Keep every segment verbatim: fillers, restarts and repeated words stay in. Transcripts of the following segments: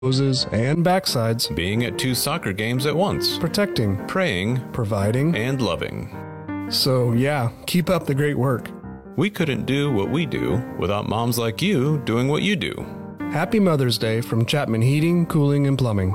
Hoses and backsides, being at two soccer games at once, protecting, praying, providing, and loving. So yeah, keep up the great work. We couldn't do what we do without moms like you doing what you do. Happy Mother's Day from Chapman Heating, Cooling, and Plumbing.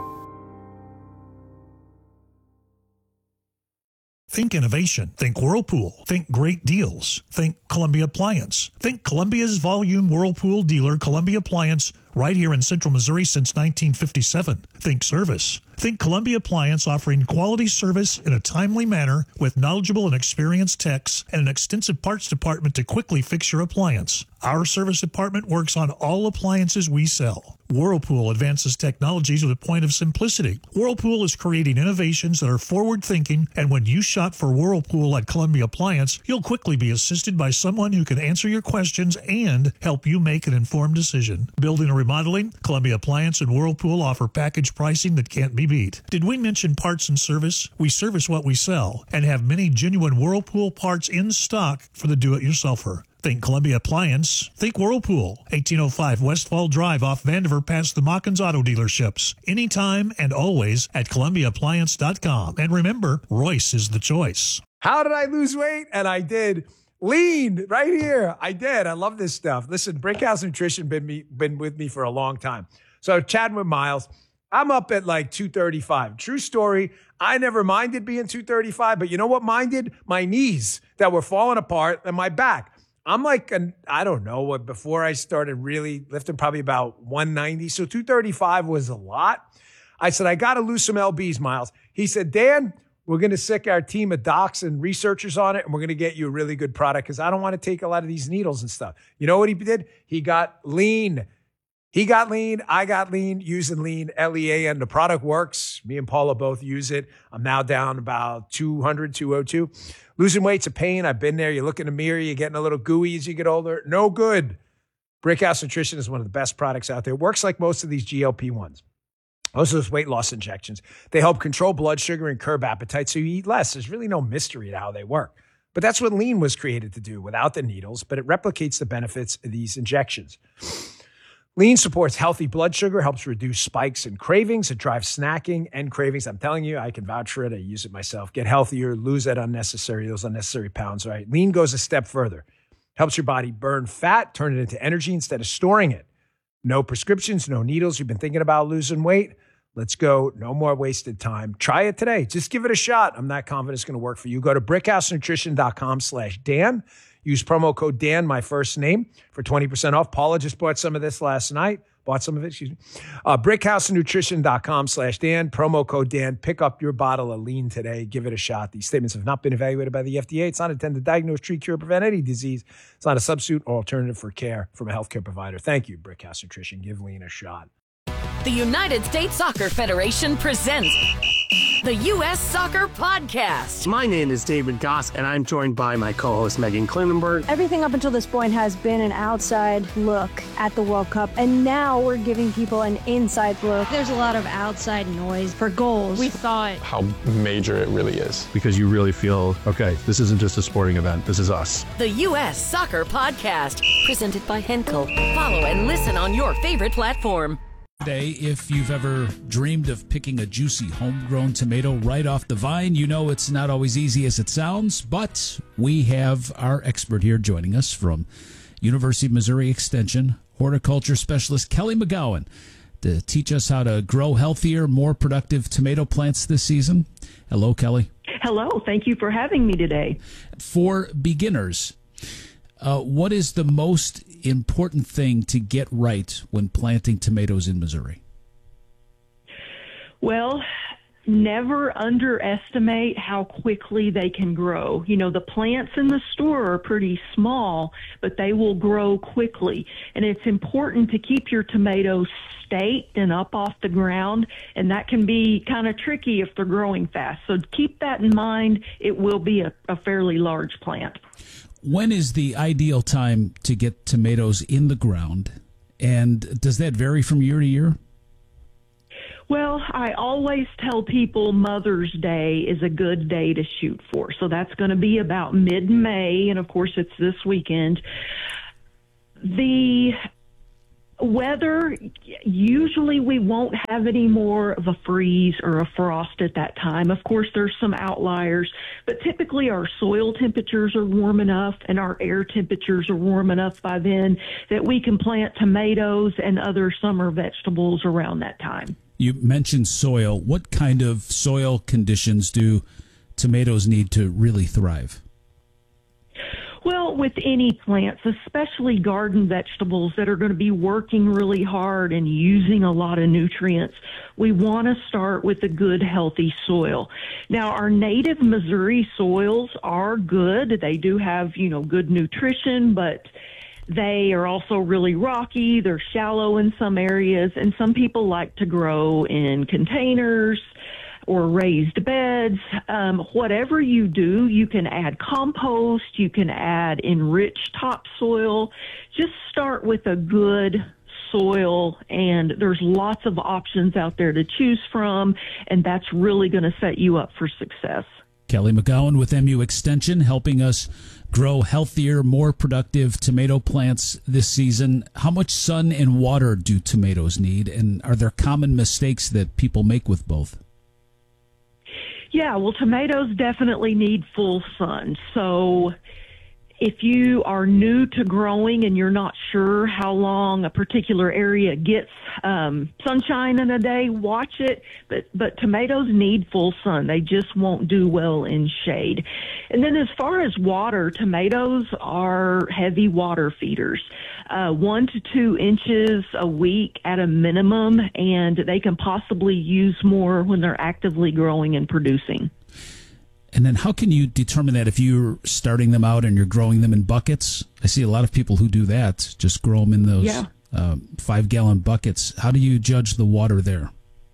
Think innovation. Think Whirlpool. Think great deals. Think Columbia Appliance. Think Columbia's volume Whirlpool dealer, Columbia Appliance, right here in Central Missouri since nineteen fifty-seven. Think service. Think Columbia Appliance, offering quality service in a timely manner with knowledgeable and experienced techs and an extensive parts department to quickly fix your appliance. Our service department works on all appliances we sell. Whirlpool advances technologies with a point of simplicity. Whirlpool is creating innovations that are forward-thinking, and when you shop for Whirlpool at Columbia Appliance, you'll quickly be assisted by someone who can answer your questions and help you make an informed decision. Building or remodeling, Columbia Appliance and Whirlpool offer package pricing that can't be beat. Did we mention parts and service? We service what we sell and have many genuine Whirlpool parts in stock for the do-it-yourselfer. Think Columbia Appliance. Think Whirlpool. eighteen oh five Westfall Drive off Vandiver past the Mockins Auto Dealerships. Anytime and always at Columbia Appliance dot com. And remember, Royce is the choice. How did I lose weight? And I did. Lean right here. I did. I love this stuff. Listen, Brickhouse Nutrition been me been with me for a long time. So chatting with Miles, I'm up at like two thirty-five. True story. I never minded being two thirty-five, but you know what minded? My knees that were falling apart and my back. I'm like, an, I don't know what, before I started really lifting, probably about one ninety. So two thirty-five was a lot. I said, I got to lose some L Bs, Miles. He said, Dan, we're going to sick our team of docs and researchers on it, and we're going to get you a really good product because I don't want to take a lot of these needles and stuff. You know what he did? He got lean. He got lean. I got lean using lean, L E A, and the product works. Me and Paula both use it. I'm now down about two hundred, two oh two. Losing weight's a pain. I've been there. You look in the mirror, you're getting a little gooey as you get older. No good. Brickhouse Nutrition is one of the best products out there. It works like most of these G L P ones. Most of those weight loss injections. They help control blood sugar and curb appetite so you eat less. There's really no mystery to how they work. But that's what lean was created to do without the needles, but it replicates the benefits of these injections. Lean supports healthy blood sugar, helps reduce spikes and cravings. It drives snacking and cravings. I'm telling you, I can vouch for it. I use it myself. Get healthier, lose that unnecessary, those unnecessary pounds, right? Lean goes a step further. Helps your body burn fat, turn it into energy instead of storing it. No prescriptions, no needles. You've been thinking about losing weight? Let's go. No more wasted time. Try it today. Just give it a shot. I'm not confident it's going to work for you. Go to brickhousenutrition.com slash Dan. Use promo code Dan, my first name, for twenty percent off. Paula just bought some of this last night. Bought some of it, excuse me. Uh, brickhousenutrition.com slash Dan. Promo code Dan. Pick up your bottle of lean today. Give it a shot. These statements have not been evaluated by the F D A. It's not intended to diagnose, treat, cure, or prevent any disease. It's not a substitute or alternative for care from a healthcare provider. Thank you, Brickhouse Nutrition. Give lean a shot. The United States Soccer Federation presents the U S Soccer Podcast. My name is David Goss, and I'm joined by my co-host, Megan Klinenberg. Everything up until this point has been an outside look at the World Cup, and now we're giving people an inside look. There's a lot of outside noise for goals. We thought how major it really is. Because you really feel, okay, this isn't just a sporting event, this is us. The U S Soccer Podcast, presented by Henkel. Follow and listen on your favorite platform. Today, if you've ever dreamed of picking a juicy homegrown tomato right off the vine, you know it's not always easy as it sounds, but we have our expert here joining us from University of Missouri Extension, horticulture specialist Kelly McGowan, to teach us how to grow healthier, more productive tomato plants this season. Hello, Kelly. Hello. Thank you for having me today. For beginners, Uh, what is the most important thing to get right when planting tomatoes in Missouri? Well, never underestimate how quickly they can grow. You know, the plants in the store are pretty small, but they will grow quickly. And it's important to keep your tomatoes staked and up off the ground, and that can be kind of tricky if they're growing fast. So keep that in mind. It will be a, a fairly large plant. When is the ideal time to get tomatoes in the ground, and does that vary from year to year? Well, I always tell people Mother's Day is a good day to shoot for. So that's going to be about mid-May, and of course it's this weekend. The Weather, usually we won't have any more of a freeze or a frost at that time. Of course, there's some outliers, but typically our soil temperatures are warm enough and our air temperatures are warm enough by then that we can plant tomatoes and other summer vegetables around that time. You mentioned soil. What kind of soil conditions do tomatoes need to really thrive? Well, with any plants, especially garden vegetables that are going to be working really hard and using a lot of nutrients, we want to start with a good, healthy soil. Now, our native Missouri soils are good. They do have, you know, good nutrition, but they are also really rocky. They're shallow in some areas, and some people like to grow in containers or raised beds. Um, whatever you do, you can add compost, you can add enriched topsoil. Just start with a good soil, and there's lots of options out there to choose from, and that's really going to set you up for success. Kelly McGowan with M U Extension, helping us grow healthier, more productive tomato plants this season. How much sun and water do tomatoes need, and are there common mistakes that people make with both? Yeah, well, tomatoes definitely need full sun. So if you are new to growing and you're not sure how long a particular area gets um, sunshine in a day, watch it. But, but tomatoes need full sun. They just won't do well in shade. And then as far as water, tomatoes are heavy water feeders. Uh, one to two inches a week at a minimum, and they can possibly use more when they're actively growing and producing. And then how can you determine that if you're starting them out and you're growing them in buckets? I see a lot of people who do that, just grow them in those yeah. uh, five-gallon buckets. How do you judge the water there?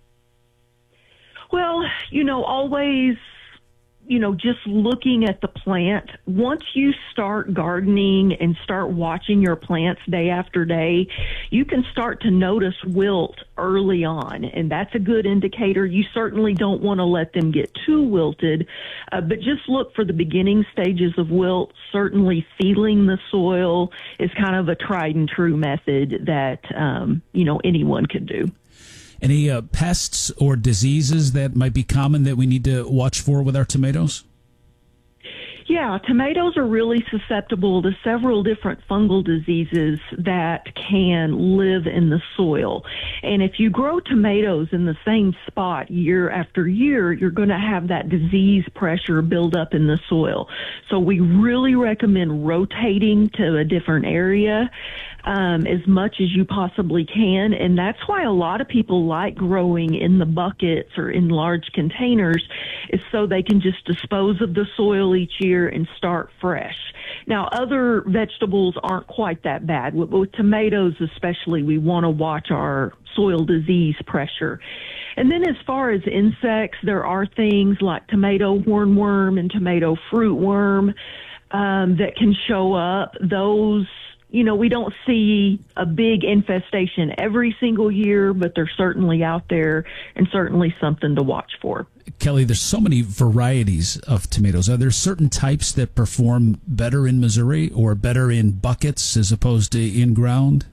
Well, you know, always, you know, just looking at the plant. Once you start gardening and start watching your plants day after day, you can start to notice wilt early on, and that's a good indicator. You certainly don't want to let them get too wilted, uh, but just look for the beginning stages of wilt. Certainly feeling the soil is kind of a tried and true method that, um, you know, anyone could do. Any uh, pests or diseases that might be common that we need to watch for with our tomatoes? Yeah, tomatoes are really susceptible to several different fungal diseases that can live in the soil. And if you grow tomatoes in the same spot year after year, you're going to have that disease pressure build up in the soil. So we really recommend rotating to a different area um, as much as you possibly can. And that's why a lot of people like growing in the buckets or in large containers, is so they can just dispose of the soil each year and start fresh. Now, other vegetables aren't quite that bad. With, with tomatoes especially, we want to watch our soil disease pressure. And then as far as insects, there are things like tomato hornworm and tomato fruitworm um, that can show up. Those, you know, we don't see a big infestation every single year, but they're certainly out there and certainly something to watch for. Kelly, there's so many varieties of tomatoes. Are there certain types that perform better in Missouri or better in buckets as opposed to in ground?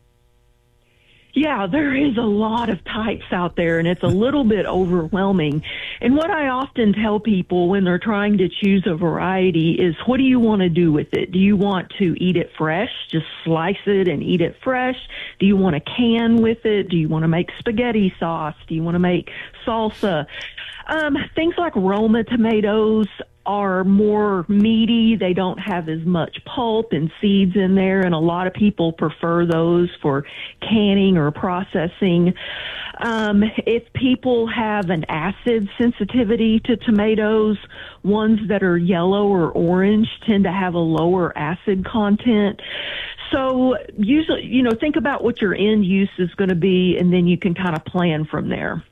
Yeah, there is a lot of types out there, and it's a little bit overwhelming. And what I often tell people when they're trying to choose a variety is, what do you want to do with it? Do you want to eat it fresh, just slice it and eat it fresh? Do you want to can with it? Do you want to make spaghetti sauce? Do you want to make salsa? Um, things like Roma tomatoes are more meaty. They don't have as much pulp and seeds in there, and a lot of people prefer those for canning or processing. Um, if people have an acid sensitivity to tomatoes, ones that are yellow or orange tend to have a lower acid content. So usually, you know, think about what your end use is going to be, and then you can kind of plan from there.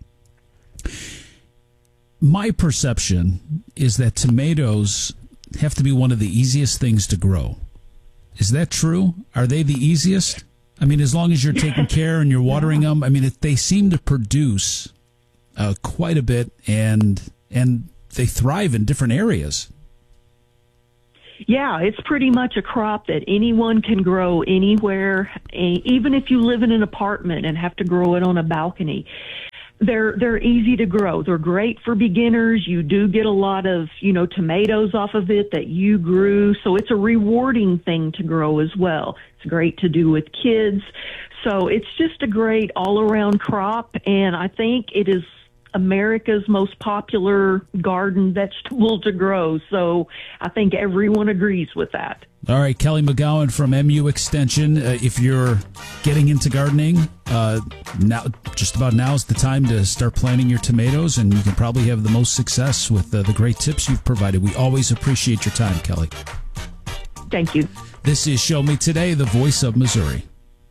My perception is that tomatoes have to be one of the easiest things to grow. Is that true? Are they the easiest? I mean, as long as you're taking care and you're watering them, I mean, it, they seem to produce uh, quite a bit, and and they thrive in different areas. Yeah, it's pretty much a crop that anyone can grow anywhere, even if you live in an apartment and have to grow it on a balcony. They're they're easy to grow. They're great for beginners. You do get a lot of, you know, tomatoes off of it that you grew. So it's a rewarding thing to grow as well. It's great to do with kids. So it's just a great all-around crop, and I think it is America's most popular garden vegetable to grow. So I think everyone agrees with that. All right, Kelly McGowan from M U Extension. Uh, if you're getting into gardening, uh, now just about now is the time to start planting your tomatoes, and you can probably have the most success with uh, the great tips you've provided. We always appreciate your time, Kelly. Thank you. This is Show Me Today, the voice of Missouri.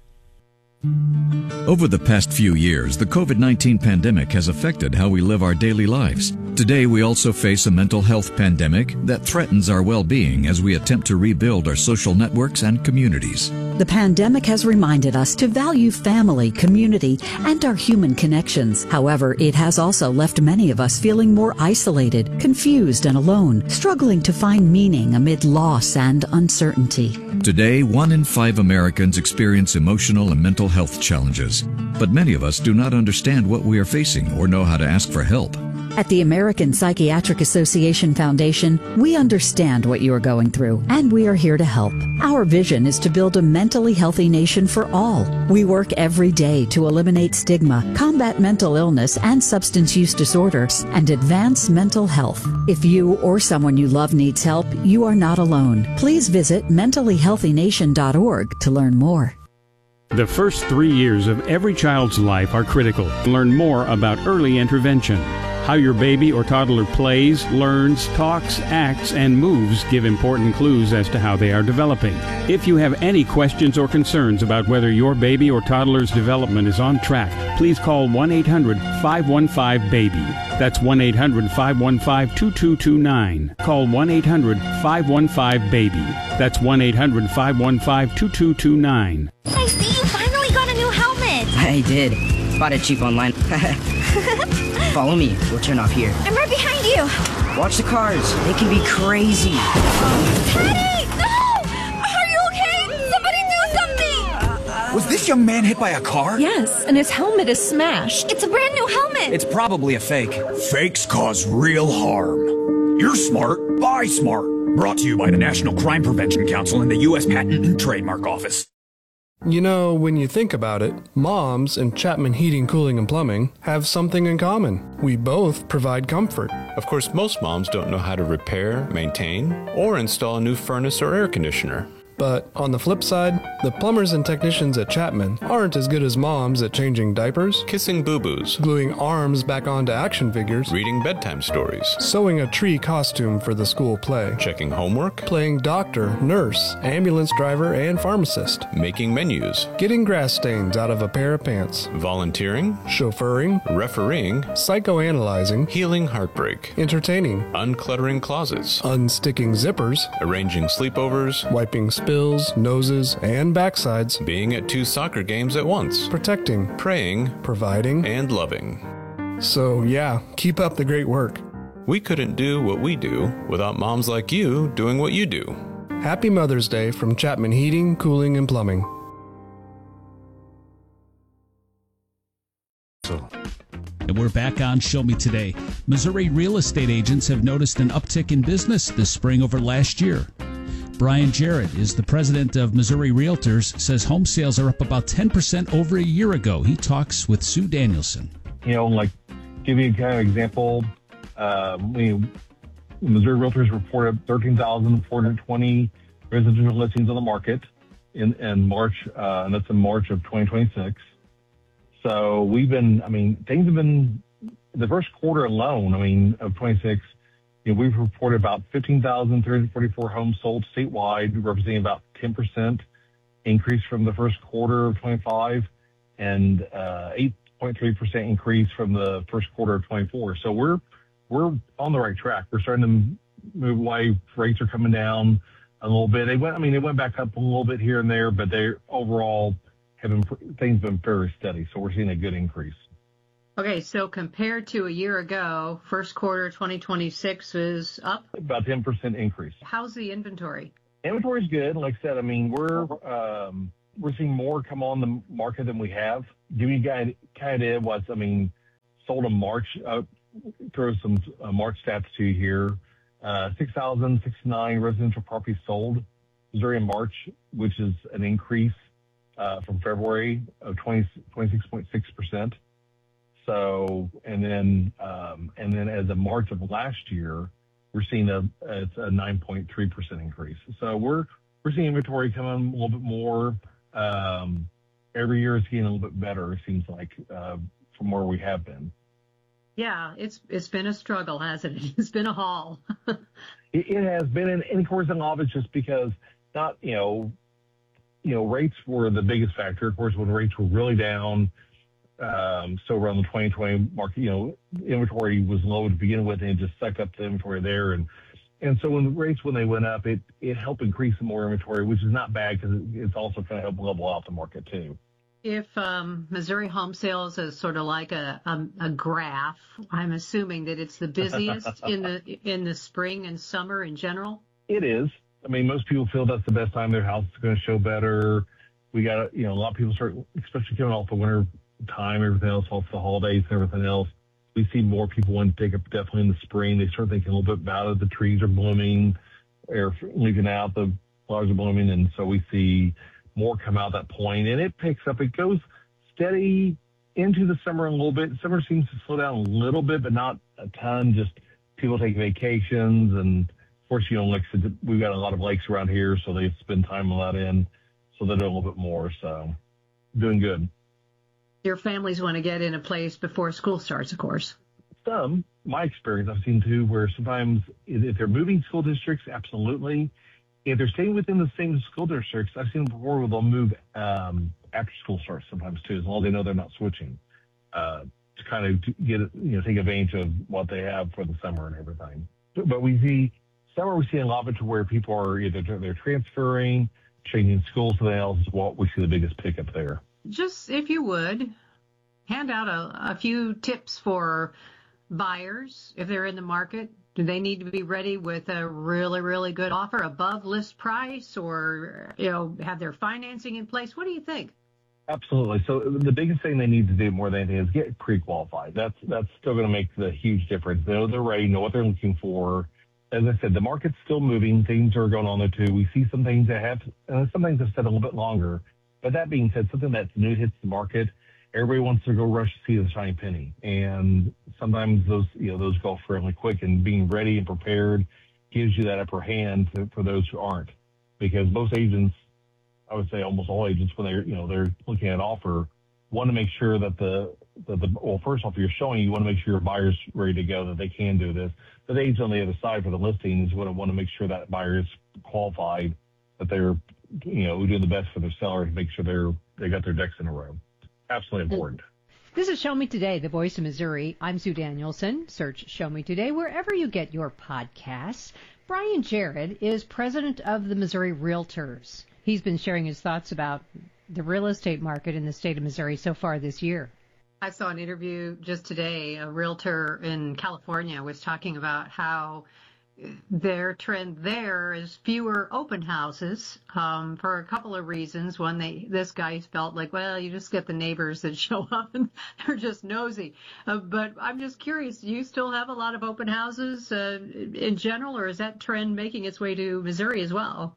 Over the past few years, the COVID nineteen pandemic has affected how we live our daily lives. Today, we also face a mental health pandemic that threatens our well-being as we attempt to rebuild our social networks and communities. The pandemic has reminded us to value family, community, and our human connections. However, it has also left many of us feeling more isolated, confused, and alone, struggling to find meaning amid loss and uncertainty. Today, one in five Americans experience emotional and mental health challenges, but many of us do not understand what we are facing or know how to ask for help. At the American Psychiatric Association Foundation, we understand what you are going through, and we are here to help. Our vision is to build a mentally healthy nation for all. We work every day to eliminate stigma, combat mental illness and substance use disorders, and advance mental health. If you or someone you love needs help, you are not alone. Please visit mentally healthy nation dot org to learn more. The first three years of every child's life are critical. Learn more about early intervention. How your baby or toddler plays, learns, talks, acts, and moves give important clues as to how they are developing. If you have any questions or concerns about whether your baby or toddler's development is on track, please call one eight hundred five one five baby. That's one eight hundred five one five two two two nine. Call one eight hundred five one five baby. That's one eight hundred five one five two two two nine. I see you finally got a new helmet. I did. Bought it cheap online. Follow me. We'll turn off here. I'm right behind you. Watch the cars. They can be crazy. Teddy! No! Are you okay? Somebody do something! Was this young man hit by a car? Yes, and his helmet is smashed. It's a brand new helmet. It's probably a fake. Fakes cause real harm. You're smart. Buy smart. Brought to you by the National Crime Prevention Council and the U S Patent and Trademark Office. You know, when you think about it, moms and Chapman Heating, Cooling, and Plumbing have something in common. We both provide comfort. Of course, most moms don't know how to repair, maintain, or install a new furnace or air conditioner. But on the flip side, the plumbers and technicians at Chapman aren't as good as moms at changing diapers, kissing boo-boos, gluing arms back onto action figures, reading bedtime stories, sewing a tree costume for the school play, checking homework, playing doctor, nurse, ambulance driver, and pharmacist, making menus, getting grass stains out of a pair of pants, volunteering, chauffeuring, refereeing, psychoanalyzing, healing heartbreak, entertaining, uncluttering closets, unsticking zippers, arranging sleepovers, wiping spills, noses, and backsides, being at two soccer games at once, protecting, praying, providing, and loving. So yeah, keep up the great work. We couldn't do what we do without moms like you doing what you do. Happy Mother's Day from Chapman Heating, Cooling, and Plumbing. And we're back on Show Me Today. Missouri real estate agents have noticed an uptick in business this spring over last year. Brian Jarrett is the president of Missouri Realtors, says home sales are up about ten percent over a year ago. He talks with Sue Danielson. You know, like, give you a kind of example, uh, we, Missouri Realtors reported thirteen thousand four hundred twenty residential listings on the market in, in March, uh, and that's in March of twenty twenty-six. So we've been, I mean, things have been, the first quarter alone, I mean, of twenty-six, you know, we've reported about fifteen thousand three hundred forty-four homes sold statewide, representing about ten percent increase from the first quarter of twenty-five and uh, eight point three percent increase from the first quarter of twenty-four. So we're we're on the right track. We're starting to move away. Rates are coming down a little bit. They went, I mean, they went back up a little bit here and there, but they overall have been, things have been very steady. So we're seeing a good increase. Okay, so compared to a year ago, first quarter twenty twenty-six is up? About ten percent increase. How's the inventory? Inventory is good. Like I said, I mean, we're um, we're seeing more come on the market than we have. Give you guys kind of what's, I mean, sold in March. Uh, throw some uh, March stats to you here. Uh, six thousand sixty-nine residential properties sold Missouri in March, which is an increase uh, from February of twenty, twenty-six point six percent. So, and then, um, and then as of March of last year, we're seeing a, it's a nine point three percent increase. So we're, we're seeing inventory coming a little bit more. Um, every year it's getting a little bit better, it seems like, uh, from where we have been. Yeah, it's it's been a struggle, hasn't it? It's been a haul. it, it has been, and, and of course, a lot of it's just because not, you know, you know, rates were the biggest factor. Of course, when rates were really down, um, so around the twenty twenty market, you know, inventory was low to begin with, and it just sucked up the inventory there. And and so when the rates, when they went up, it it helped increase some more inventory, which is not bad because it, it's also going to help level out the market too. If um, Missouri home sales is sort of like a, a a graph, I'm assuming that it's the busiest in the in the spring and summer in general. It is. I mean, most people feel that's the best time their house is going to show better. We got, you know, a lot of people start, especially coming off the winter time, everything else, off the holidays and everything else. We see more people want to take up definitely in the spring. They start thinking a little bit about it. The trees are blooming, or leaving out, the flowers are blooming, and so we see more come out at that point, and it picks up. It goes steady into the summer a little bit. Summer seems to slow down a little bit, but not a ton. Just people take vacations, and of course, you know, like I said, we've got a lot of lakes around here, so they spend time a lot in, so they do a little bit more. So, doing good. Your families want to get in a place before school starts, of course. Some, my experience, I've seen too, where sometimes if they're moving school districts, absolutely. If they're staying within the same school districts, I've seen before where they'll move um, after school starts sometimes too, as long as they know they're not switching, uh, to kind of get, you know, take advantage of what they have for the summer and everything. But we see, summer we see a lot of it to where people are either they're transferring, changing schools, something else is what we see the biggest pickup there. Just, if you would, hand out a, a few tips for buyers if they're in the market. Do they need to be ready with a really, really good offer above list price, or, you know, have their financing in place? What do you think? Absolutely. So the biggest thing they need to do more than anything is get pre-qualified. That's that's still going to make the huge difference. They know they're ready, know what they're looking for. As I said, the market's still moving. Things are going on there too. We see some things that have, uh, some things have said a little bit longer. But that being said, something that's new hits the market, everybody wants to go rush to see the shiny penny. And sometimes those, you know, those go fairly quick, and being ready and prepared gives you that upper hand to, for those who aren't. Because most agents, I would say almost all agents, when they're, you know, they're looking at an offer, want to make sure that the, that the, well, first off, you're showing, you want to make sure your buyer's ready to go, that they can do this. But the agent on the other side for the listing is going to want to make sure that buyer is qualified, that they're, you know, doing the best for their seller to make sure they're, they got their ducks in a row. Absolutely important. This is Show Me Today, the voice of Missouri. I'm Sue Danielson. Search Show Me Today wherever you get your podcasts. Brian Jarrett is president of the Missouri Realtors. He's been sharing his thoughts about the real estate market in the state of Missouri so far this year. I saw an interview just today. A realtor in California was talking about how their trend there is fewer open houses um, for a couple of reasons. One, they this guy felt like, well, you just get the neighbors that show up and they're just nosy. Uh, but I'm just curious, do you still have a lot of open houses uh, in general, or is that trend making its way to Missouri as well?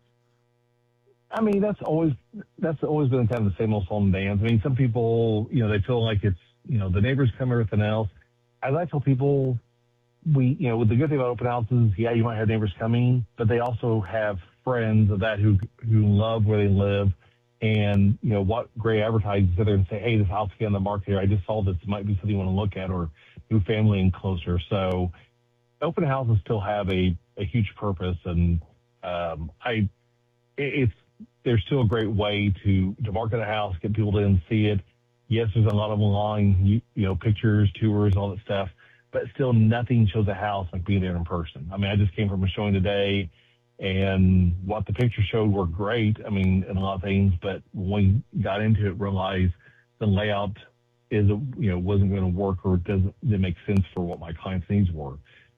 I mean, that's always that's always been kind of the same old song and dance. I mean, some people, you know, they feel like it's, you know, the neighbors come, everything else. As I tell people, we, you know, with the good thing about open houses, yeah, you might have neighbors coming, but they also have friends of that who who love where they live, and you know what great advertising sit there and say, hey, this house is on the market here. I just saw this. It might be something you want to look at, or new family and closer. So open houses still have a, a huge purpose, and um, I it's there's still a great way to to market a house, get people in and see it. Yes, there's a lot of online, you, you know, pictures, tours, all that stuff. But still, nothing shows a house like being there in person. I mean, I just came from a showing today, and what the pictures showed were great. I mean, in a lot of things, but when we got into it, realized the layout is, you know, wasn't going to work or doesn't, didn't make sense for what my clients' needs were.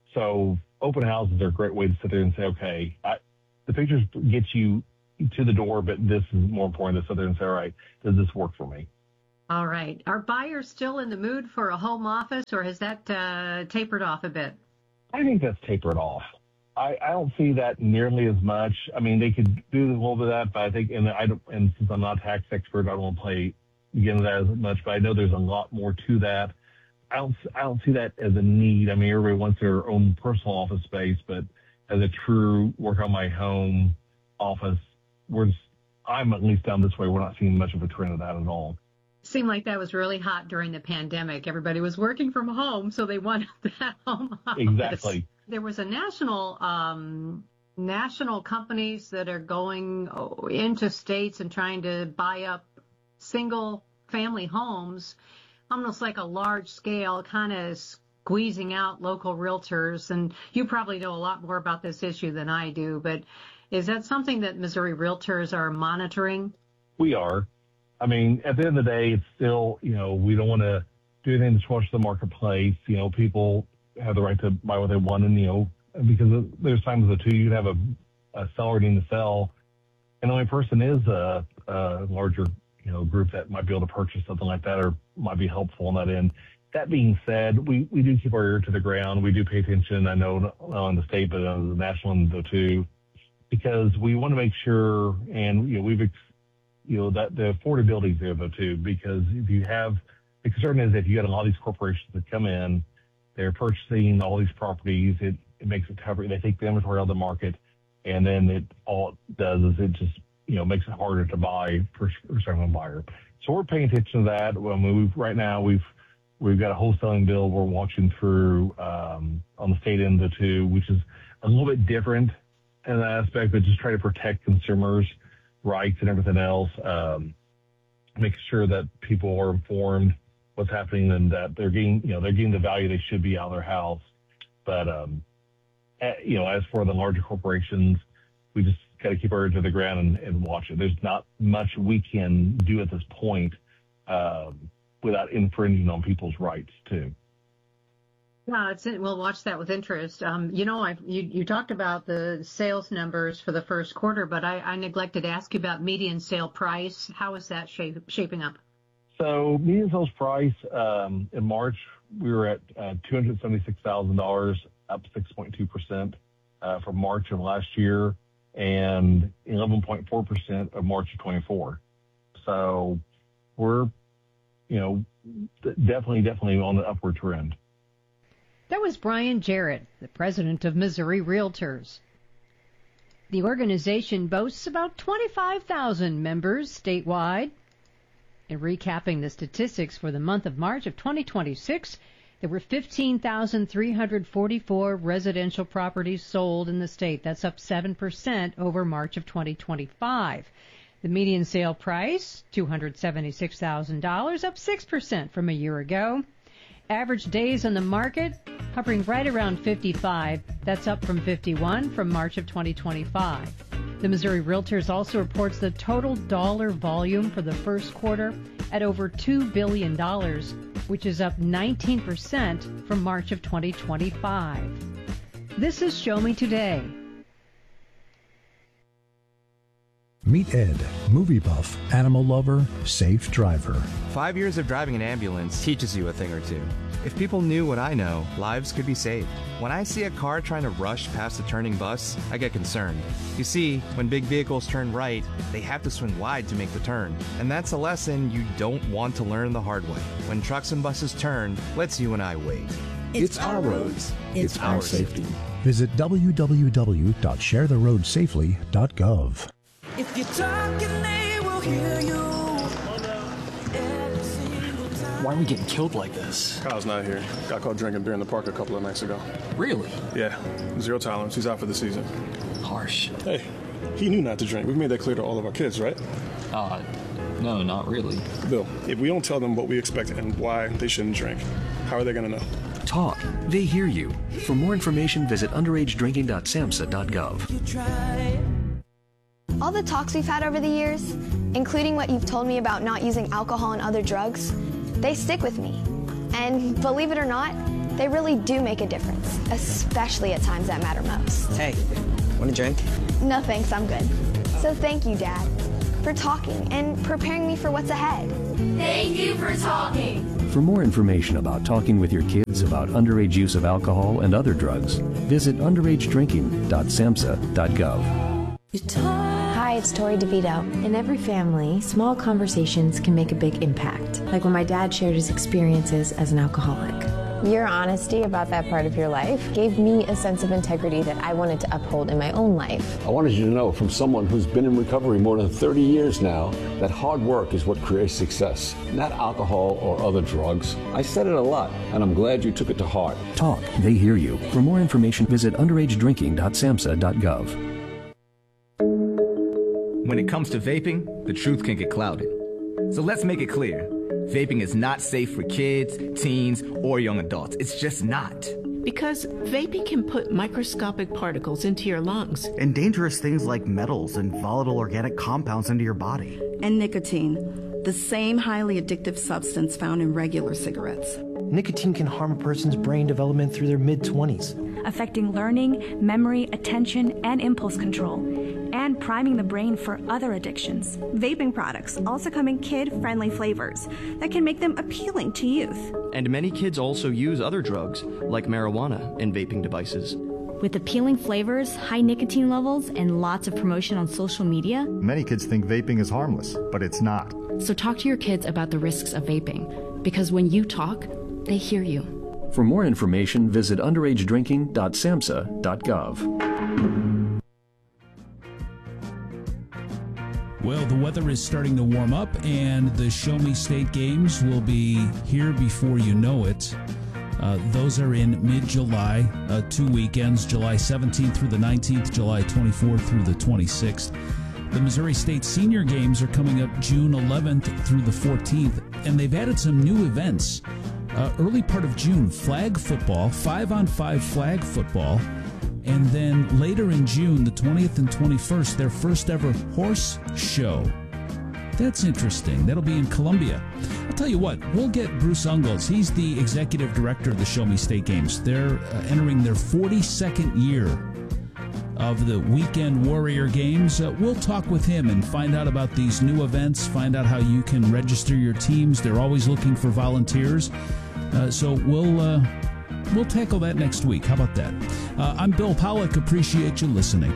So open houses are a great way to sit there and say, okay, I, the pictures get you to the door, but this is more important to sit there and say, all right, does this work for me? All right. Are buyers still in the mood for a home office, or has that uh, tapered off a bit? I think that's tapered off. I, I don't see that nearly as much. I mean, they could do a little bit of that, but I think, and I don't, and since I'm not a tax expert, I don't want to play get into that as much, but I know there's a lot more to that. I don't, I don't see that as a need. I mean, everybody wants their own personal office space, but as a true work on my home office, we're just, I'm at least down this way. We're not seeing much of a trend of that at all. Seemed like that was really hot during the pandemic. Everybody was working from home, so they wanted that home office. Exactly. There was a national, um, national companies that are going into states and trying to buy up single family homes, almost like a large scale, kind of squeezing out local realtors. And you probably know a lot more about this issue than I do, but is that something that Missouri realtors are monitoring? We are. I mean, at the end of the day, it's still, you know, we don't want to do anything to squash the marketplace. You know, people have the right to buy what they want, and, you know, because there's times the two, you have a, a seller needing to sell, and the only person is a, a larger, you know, group that might be able to purchase something like that or might be helpful on that end. That being said, we, we do keep our ear to the ground. We do pay attention, I know, not only in the state, but on the national end, though, too, because we want to make sure, and, you know, we've, you know, that the affordability is there, though, too, because if you have, the concern is if you got a lot of these corporations that come in, they're purchasing all these properties, it, it makes it tougher. They take the inventory out of the market, and then it all it does is it just, you know, makes it harder to buy for a second buyer. So we're paying attention to that. Well, I mean, we've, right now, we've we've got a wholesaling bill we're watching through um, on the state end of the two, which is a little bit different in that aspect, but just try to protect consumers' rights and everything else, um, making sure that people are informed what's happening and that they're getting, you know, they're getting the value they should be out of their house. But, um, you know, as for the larger corporations, we just got to keep our ear to the ground and, and watch it. There's not much we can do at this point um, without infringing on people's rights, too. Yeah, it's, we'll watch that with interest. Um, you know, I've, you, you talked about the sales numbers for the first quarter, but I, I neglected to ask you about median sale price. How is that shape, shaping up? So median sales price um, in March, we were at uh, two hundred seventy-six thousand dollars, up six point two percent uh, from March of last year, and eleven point four percent of March of twenty-four. So we're, you know, definitely, definitely on the upward trend. That was Brian Jarrett, the president of Missouri Realtors. The organization boasts about twenty-five thousand members statewide. In recapping the statistics for the month of March of twenty twenty-six, there were fifteen thousand three hundred forty-four residential properties sold in the state. That's up seven percent over March of twenty twenty-five. The median sale price, two hundred seventy-six thousand dollars, up six percent from a year ago. Average days on the market, hovering right around fifty-five. That's up from fifty-one from March of twenty twenty-five. The Missouri Realtors also reports the total dollar volume for the first quarter at over two billion dollars, which is up nineteen percent from March of twenty twenty-five. This is Show Me Today. Meet Ed, movie buff, animal lover, safe driver. Five years of driving an ambulance teaches you a thing or two. If people knew what I know, lives could be saved. When I see a car trying to rush past a turning bus, I get concerned. You see, when big vehicles turn right, they have to swing wide to make the turn. And that's a lesson you don't want to learn the hard way. When trucks and buses turn, let's you and I wait. It's, it's our roads. It's, it's our safety. Visit w w w dot share the road safely dot gov. If you're talking, they will hear you. Why are we getting killed like this? Kyle's not here. Got caught drinking beer in the park a couple of nights ago. Really? Yeah. Zero tolerance. He's out for the season. Harsh. Hey, he knew not to drink. We've made that clear to all of our kids, right? Uh, no, not really. Bill, if we don't tell them what we expect and why they shouldn't drink, how are they going to know? Talk. They hear you. For more information, visit underage drinking dot samhsa dot gov. All the talks we've had over the years, including what you've told me about not using alcohol and other drugs, They stick with me. And believe it or not, they really do make a difference, especially at times that matter most. Hey, want a drink? No thanks, I'm good. So thank you, Dad, for talking and preparing me for what's ahead. Thank you for talking. For more information about talking with your kids about underage use of alcohol and other drugs, visit underage drinking dot samhsa dot gov. Hi, it's Tori DeVito. In every family, small conversations can make a big impact, like when my dad shared his experiences as an alcoholic. Your honesty about that part of your life gave me a sense of integrity that I wanted to uphold in my own life. I wanted you to know from someone who's been in recovery more than thirty years now that hard work is what creates success, not alcohol or other drugs. I said it a lot, and I'm glad you took it to heart. Talk, they hear you. For more information, visit underage drinking dot samhsa dot gov. When it comes to vaping, the truth can get clouded. So let's make it clear. Vaping is not safe for kids, teens, or young adults. It's just not. Because vaping can put microscopic particles into your lungs. And dangerous things like metals and volatile organic compounds into your body. And nicotine, the same highly addictive substance found in regular cigarettes. Nicotine can harm a person's brain development through their mid-twenties. Affecting learning, memory, attention, and impulse control, and priming the brain for other addictions. Vaping products also come in kid-friendly flavors that can make them appealing to youth. And many kids also use other drugs, like marijuana, in vaping devices. With appealing flavors, high nicotine levels, and lots of promotion on social media, many kids think vaping is harmless, but it's not. So talk to your kids about the risks of vaping, because when you talk, they hear you. For more information, visit underage drinking dot samhsa dot gov. Well, the weather is starting to warm up, and the Show Me State games will be here before you know it. Uh, those are in mid-July, uh, two weekends, July seventeenth through the nineteenth, July twenty-fourth through the twenty-sixth. The Missouri State Senior Games are coming up June eleventh through the fourteenth, and they've added some new events. Uh, early part of June, flag football, five-on-five flag football, and then later in June, the twentieth and twenty-first, their first ever horse show. That's interesting. That'll be in Columbia. I'll tell you what, we'll get Bruce Ungles. He's the executive director of the Show Me State Games. They're uh, entering their forty-second year of the Weekend Warrior Games. Uh, we'll talk with him and find out about these new events, find out how you can register your teams. They're always looking for volunteers. Uh, so we'll uh, we'll tackle that next week. How about that? Uh, I'm Bill Pollock. Appreciate you listening.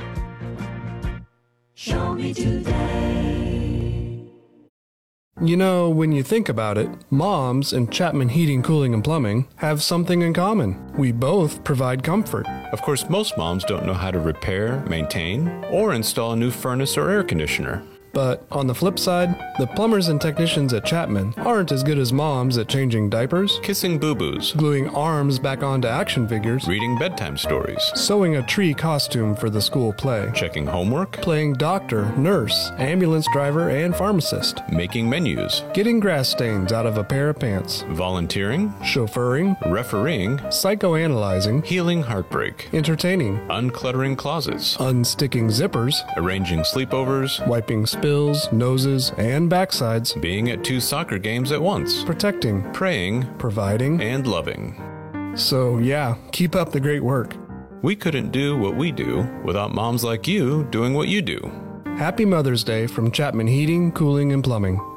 Show me today. You know, when you think about it, moms and Chapman Heating, Cooling, and Plumbing have something in common. We both provide comfort. Of course, most moms don't know how to repair, maintain, or install a new furnace or air conditioner. But on the flip side, the plumbers and technicians at Chapman aren't as good as moms at changing diapers, kissing boo-boos, gluing arms back onto action figures, reading bedtime stories, sewing a tree costume for the school play, checking homework, playing doctor, nurse, ambulance driver, and pharmacist, making menus, getting grass stains out of a pair of pants, volunteering, chauffeuring, refereeing, psychoanalyzing, healing heartbreak, entertaining, uncluttering closets, unsticking zippers, arranging sleepovers, wiping spills, noses, and backsides, being at two soccer games at once, protecting, praying, providing, and loving. So yeah, keep up the great work. We couldn't do what we do without moms like you doing what you do. Happy Mother's Day from Chapman Heating, Cooling, and Plumbing.